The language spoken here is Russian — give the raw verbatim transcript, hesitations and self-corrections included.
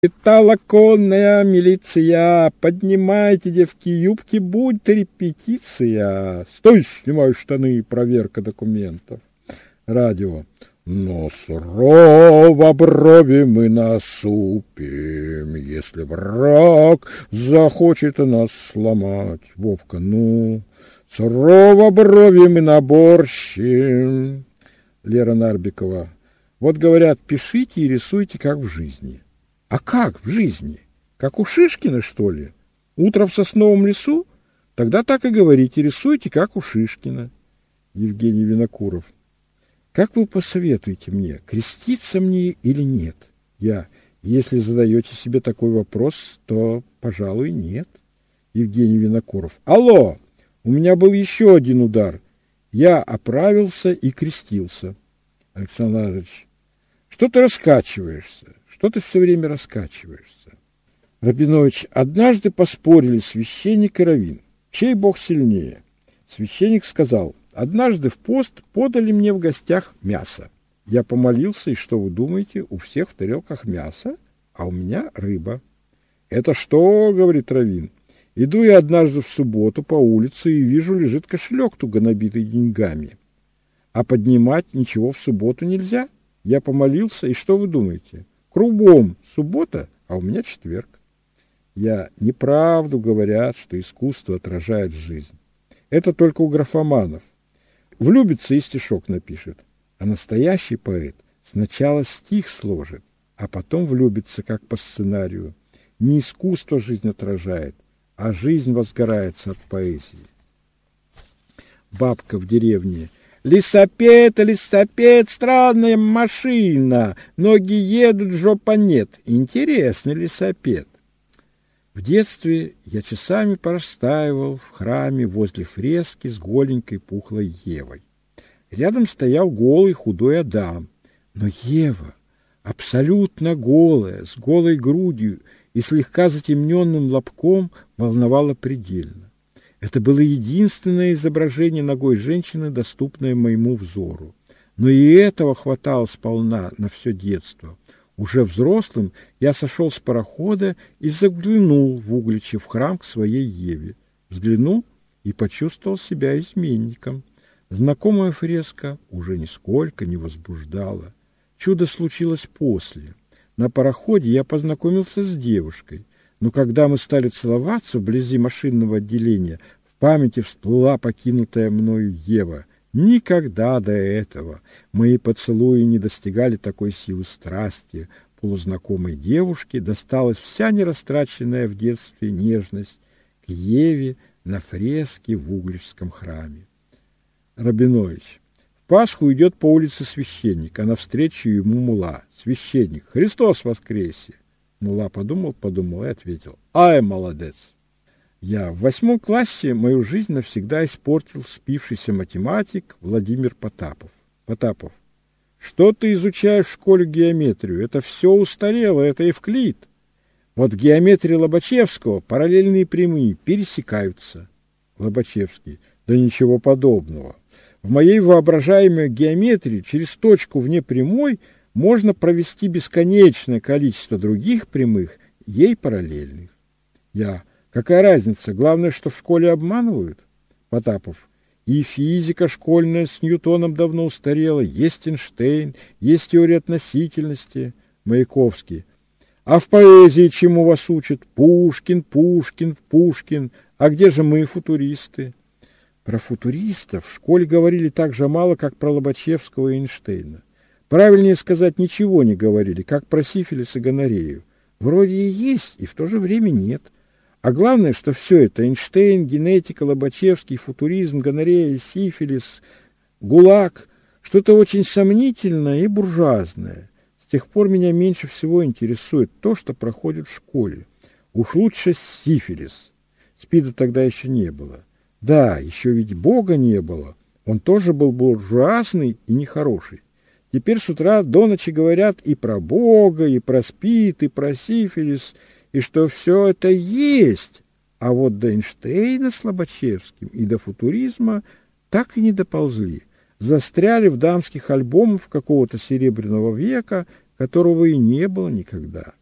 Летала конная милиция, поднимайте, девки, юбки, будет репетиция. Стой, снимаю штаны, проверка документов. Радио. Но сурово брови мы насупим, если враг захочет нас сломать. Вовка, ну, сурово брови мы наборщим. Лера Нарбекова. Вот говорят, пишите и рисуйте, как в жизни. А как в жизни? Как у Шишкина, что ли? Утро в сосновом лесу? Тогда так и говорите, рисуйте, как у Шишкина. Евгений Винокуров. Как вы посоветуете мне, креститься мне или нет? Я. Если задаете себе такой вопрос, то, пожалуй, нет. Евгений Винокуров. Алло! У меня был еще один удар. Я оправился и крестился. Александр Иванович. Что ты раскачиваешься? Что ты все время раскачиваешься? Рабинович, однажды поспорили священник и раввин. Чей бог сильнее? Священник сказал, однажды в пост подали мне в гостях мясо. Я помолился, и что вы думаете, у всех в тарелках мясо, а у меня рыба. Это что, говорит раввин? Иду я однажды в субботу по улице и вижу, лежит кошелек туго набитый деньгами. А поднимать ничего в субботу нельзя. Я помолился, и что вы думаете? Кругом суббота, а у меня четверг. Я неправду говорят, что искусство отражает жизнь. Это только у графоманов. Влюбится и стишок напишет. А настоящий поэт сначала стих сложит, а потом влюбится, как по сценарию. Не искусство жизнь отражает, а жизнь возгорается от поэзии. Бабка в деревне. Лесопед, лесопед, странная машина, ноги едут, жопа нет. Интересный лесопед. В детстве я часами простаивал в храме возле фрески с голенькой пухлой Евой. Рядом стоял голый худой Адам. Но Ева, абсолютно голая, с голой грудью и слегка затемненным лобком, волновала предельно. Это было единственное изображение ногой женщины, доступное моему взору. Но и этого хватало сполна на все детство. Уже взрослым я сошел с парохода и заглянул в Угличе в храм к своей Еве. Взглянул и почувствовал себя изменником. Знакомая фреска уже нисколько не возбуждала. Чудо случилось после. На пароходе я познакомился с девушкой. Но когда мы стали целоваться вблизи машинного отделения, в памяти всплыла покинутая мною Ева. Никогда до этого мои поцелуи не достигали такой силы страсти. Полузнакомой девушке досталась вся нерастраченная в детстве нежность к Еве на фреске в Угличском храме. Рабинович. В Пасху идет по улице священник, а навстречу ему мулла. Священник. Христос воскресе! Мулла подумал, подумал и ответил. Ай, молодец! Я в восьмом классе мою жизнь навсегда испортил спившийся математик Владимир Потапов. Потапов. Что ты изучаешь в школе геометрию? Это все устарело, это Евклид. Вот в геометрии Лобачевского параллельные прямые пересекаются. Лобачевский. Да ничего подобного. В моей воображаемой геометрии через точку вне прямой можно провести бесконечное количество других прямых, ей параллельных. Я. Какая разница? Главное, что в школе обманывают. Потапов. И физика школьная с Ньютоном давно устарела. Есть Эйнштейн, есть теория относительности. Маяковский. А в поэзии чему вас учат? Пушкин, Пушкин, Пушкин. А где же мы, футуристы? Про футуристов в школе говорили так же мало, как про Лобачевского и Эйнштейна. Правильнее сказать, ничего не говорили, как про сифилис и гонорею. Вроде и есть, и в то же время нет. А главное, что все это — Эйнштейн, генетика, Лобачевский, футуризм, гонорея, сифилис, ГУЛАГ — что-то очень сомнительное и буржуазное. С тех пор меня меньше всего интересует то, что проходит в школе. Уж лучше сифилис. СПИДа тогда еще не было. Да, еще ведь Бога не было. Он тоже был буржуазный и нехороший. Теперь с утра до ночи говорят и про Бога, и про СПИД, и про сифилис, и что все это есть. А вот до Эйнштейна с Лобачевским и до футуризма так и не доползли. Застряли в дамских альбомах какого-то серебряного века, которого и не было никогда.